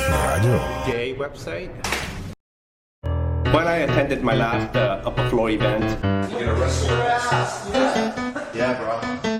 Radio. Gay website. When I attended my last upper floor event. You gonna wrestle? Yeah, bro.